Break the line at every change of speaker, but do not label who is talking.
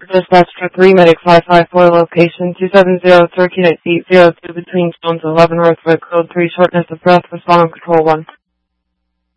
Dispatch to 3 Medic 554 location 270 circulate seat 02 between Stones 11 North Road, code 3 shortness of breath, respond on control 1.